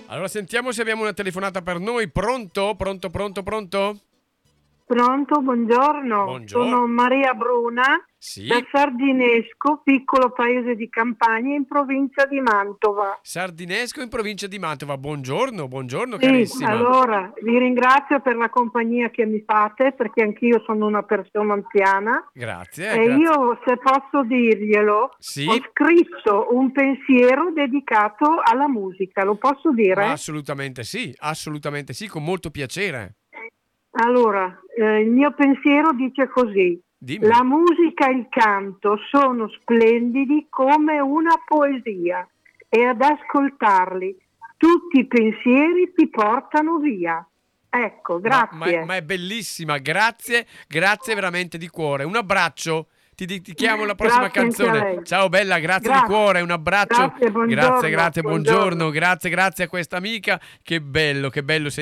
Allora sentiamo se abbiamo una telefonata per noi. Pronto? Pronto, pronto, pronto? Pronto, buongiorno. Buongiorno. Sono Maria Bruna Sì. da Sardinesco, piccolo paese di campagna in provincia di Mantova. Sardinesco in provincia di Mantova. Buongiorno, buongiorno Sì, carissima. allora vi ringrazio per la compagnia che mi fate perché anch'io sono una persona anziana Grazie, e grazie. io, se posso dirglielo, Sì. ho scritto un pensiero dedicato alla musica, lo posso dire? Ma assolutamente sì, con molto piacere. Allora, il mio pensiero dice così: Dimmi. la musica e il canto sono splendidi come una poesia e ad ascoltarli tutti i pensieri ti portano via. Ecco, grazie. Ma è bellissima, grazie veramente di cuore. Un abbraccio. Ti chiamo la prossima Grazie anche a canzone. lei. Ciao bella, grazie di Grazie. cuore, un abbraccio. Grazie, buongiorno. Grazie, buongiorno, grazie a questa amica. Che bello